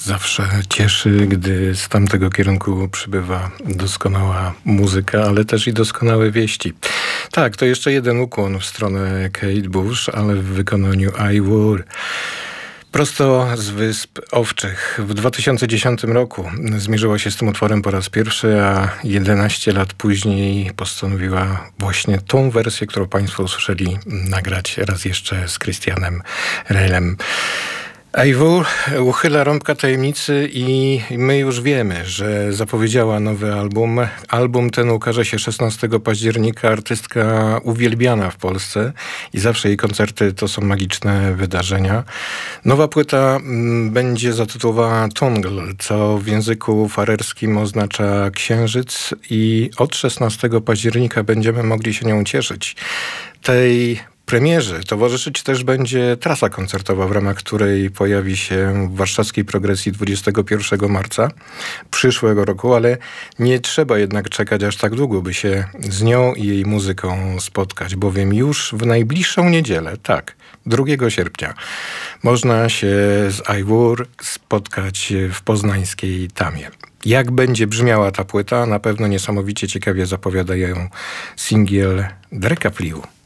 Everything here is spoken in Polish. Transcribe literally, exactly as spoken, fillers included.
Zawsze cieszy, gdy z tamtego kierunku przybywa doskonała muzyka, ale też i doskonałe wieści. Tak, to jeszcze jeden ukłon w stronę Kate Bush, ale w wykonaniu I War. Prosto z Wysp Owczych. W dwa tysiące dziesiątym roku zmierzyła się z tym utworem po raz pierwszy, a jedenaście lat później postanowiła właśnie tą wersję, którą Państwo usłyszeli, nagrać raz jeszcze z Christianem Reilem. Eivor uchyla rąbka tajemnicy i my już wiemy, że zapowiedziała nowy album. Album ten ukaże się szesnastego października. Artystka uwielbiana w Polsce i zawsze jej koncerty to są magiczne wydarzenia. Nowa płyta będzie zatytułowana Tongl, co w języku farerskim oznacza księżyc, i od szesnastego października będziemy mogli się nią cieszyć. Tej premierze towarzyszyć też będzie trasa koncertowa, w ramach której pojawi się w warszawskiej Progresji dwudziestego pierwszego marca przyszłego roku, ale nie trzeba jednak czekać aż tak długo, by się z nią i jej muzyką spotkać, bowiem już w najbliższą niedzielę, tak, drugiego sierpnia, można się z Eivor spotkać w poznańskiej Tamie. Jak będzie brzmiała ta płyta? Na pewno niesamowicie ciekawie zapowiada ją singiel Dreka Pliu.